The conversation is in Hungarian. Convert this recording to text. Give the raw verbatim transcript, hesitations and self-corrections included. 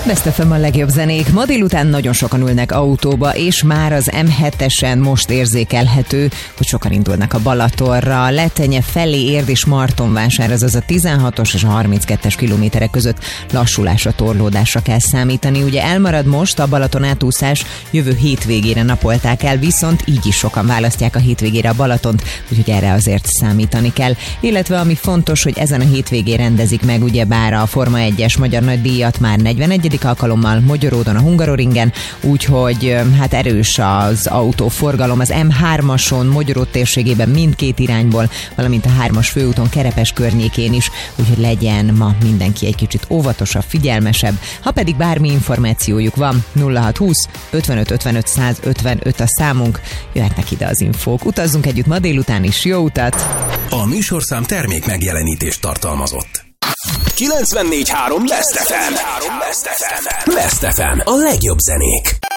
Best ef em a legjobb zenék. Ma délután nagyon sokan ülnek autóba, és már az em hetesen most érzékelhető, hogy sokan indulnak a Balatonra, Letenye felé, Érd és Martonvásár, azaz a tizenhatos és a harminckettes kilométerek között lassulásra, torlódásra kell számítani. Ugye elmarad most a Balaton átúszás, jövő hétvégére napolták el, viszont így is sokan választják a hétvégére a Balatont, úgyhogy erre azért számítani kell. Illetve ami fontos, hogy ezen a hétvégén rendezik meg ugyebár a Forma egyes magyar nagydíjat már negyvenegyedik alkalommal Magyaródon, a Hungaroringen, úgyhogy hát erős az autóforgalom az em hármason, Magyaród térségében mindkét irányból, valamint a hármas főúton Kerepes környékén is, úgyhogy legyen ma mindenki egy kicsit óvatosabb, figyelmesebb. Ha pedig bármi információjuk van, nulla hat húsz ötvenöt ötvenöt száz ötvenöt a számunk, jöhetnek ide az infók. Utazzunk együtt ma délután is, jó utat! A műsorszám termék megjelenítést tartalmazott. kilencvennégy három Best ef em. Best ef em. A legjobb zenék.